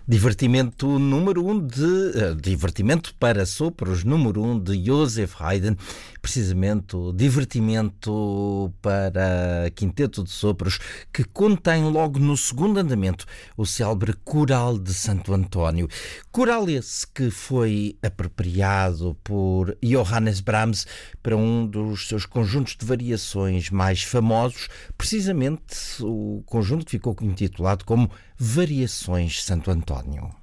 Divertimento número 1 Divertimento para sopros número 1 de Joseph Haydn, precisamente o divertimento para quinteto de sopros, que contém logo no segundo andamento o célebre Coral de Santo António. Coral esse que foi apropriado por Johannes Brahms para um dos seus conjuntos de variações mais famosos, precisamente o conjunto que ficou intitulado como Variações Santo António.